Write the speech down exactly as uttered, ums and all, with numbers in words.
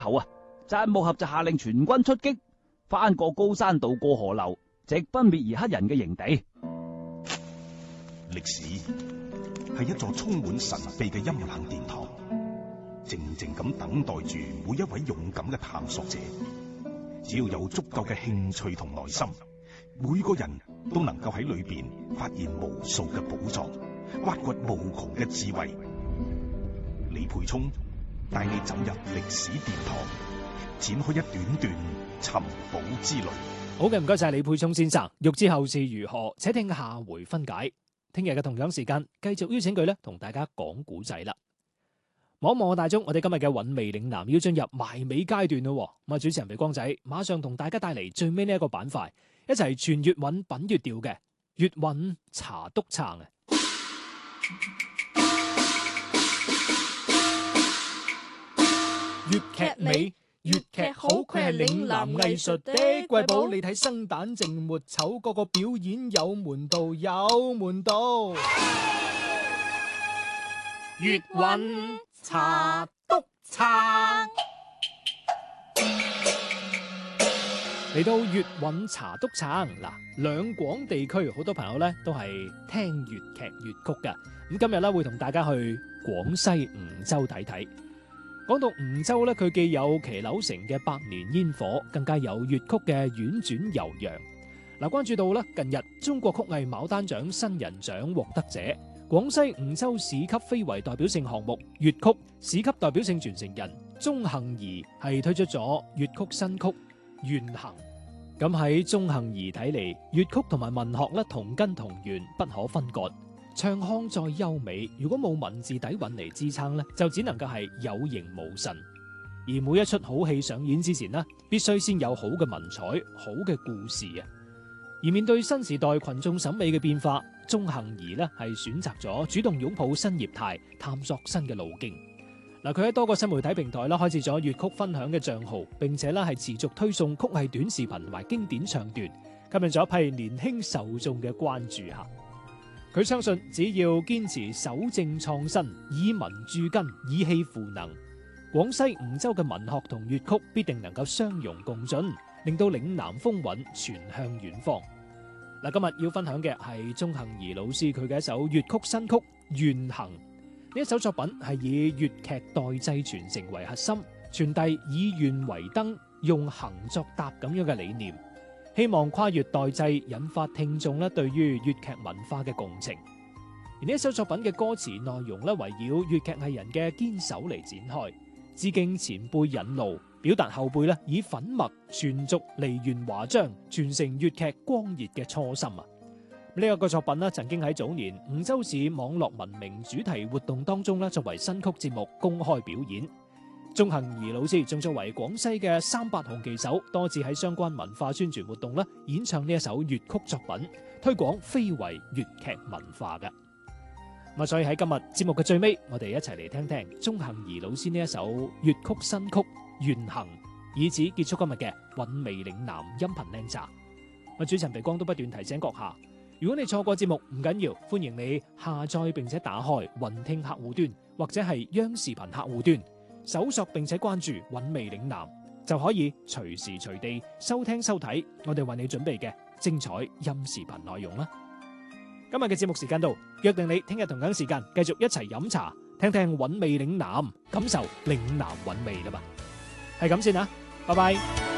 後啊，贊木合就下令全軍出擊，翻過高山渡過河流，直奔滅兒黑人嘅營地。 歷史係一座充滿神秘嘅陰冷殿堂，靜靜咁等待住每一位勇敢嘅探索者。只要有足夠嘅興趣同耐心，每個人都能夠喺裏邊發現無數嘅寶藏，挖掘無窮嘅智慧。李沛聰帶你走入歷史殿堂，展開一段段尋寶之旅。 好嘅，唔該晒李沛聰先生。欲知後事如何，且聽下回分解。聽日嘅同樣時間，繼續邀請佢咧同大家講古仔啦。望一望大鐘，我哋今日嘅韻味嶺南要進入埋尾階段咯。咁啊，主持人肥光仔馬上同大家帶嚟最尾呢一個板塊，一齊傳粵韻品粵調嘅粵韻茶篤撐啊！粵劇美，粵劇好，佢係嶺南藝術的瑰寶。你睇生旦淨末丑，個個表演有門道，有門道。粵韻茶篤撐，嚟到粵韻茶篤撐嗱，兩廣地區好多朋友咧都係聽粵劇粵曲嘅。咁今日咧會同大家去廣西梧州睇睇。講到梧州咧，佢既有騎樓城嘅百年煙火，更加有粵曲嘅婉轉悠揚。嗱，關注到咧近日中國曲藝牡丹獎新人獎獲得者，廣西梧州市級非遺代表性項目粵曲市級代表性傳承人鐘杏兒係推出咗粵曲新曲《緣行》。咁喺鐘杏兒睇嚟，粵曲同埋文學咧同根同源，不可分割。唱腔再優美，如果冇文字底蘊嚟支撐咧，就只能夠係有形無神。而每一出好戲上演之前呢，必須先有好嘅文采、好嘅故事啊。而面對新時代群眾審美嘅變化，鐘杏兒咧係選擇咗主動擁抱新業態，探索新嘅路徑。嗱，佢喺多個新媒體平台啦開設咗粵曲分享嘅賬號，並且咧係持續推送曲藝短視頻同埋經典唱段，吸引咗一批年輕受眾嘅關注下。佢相信，只要堅持守正創新，以文鑄根，以氣賦能，廣西梧州嘅文學同粵曲必定能夠相容共進，令到嶺南風韻傳向遠方。嗱，今日要分享嘅係鐘杏兒老師佢嘅一首粵曲新曲《緣行》。呢一首作品係以粵劇代際傳承為核心，傳遞以緣為燈，用行作搭咁樣嘅理念。希望跨越代際，引發聽眾咧對於粵劇文化嘅共情。而呢一首作品嘅歌詞內容咧，圍繞粵劇藝人嘅堅守嚟展開，致敬前輩引路，表達後輩咧以粉墨傳續梨園華章，傳承粵劇光熱嘅初心啊！呢一個作品咧，曾經喺早年梧州市網絡文明主題活動當中咧，作為新曲節目公開表演。鐘杏兒老師仲作為廣西嘅三八紅旗手，多次喺相關文化宣傳活動咧演唱呢一首粵曲作品，推廣非遺粵劇文化嘅。咁所以喺今日節目嘅最尾，我哋一齊嚟聽聽鐘杏兒老師呢一首粵曲新曲《緣行》，以此結束今日嘅韻味嶺南音頻靚茶。我主持人肥光都不斷提醒閣下，如果你錯過節目唔緊要，歡迎你下載並且打開雲聽客戶端或者係央視頻客戶端。搜索並且關注韻味嶺南，就可以隨時隨地收聽收睇我哋為你準備嘅精彩音視頻內容啦。今日嘅節目時間到，約定你聽日同樣時間繼續一齊飲茶，聽聽韻味嶺南，感受嶺南韻味啦嘛。係咁先啦，拜拜。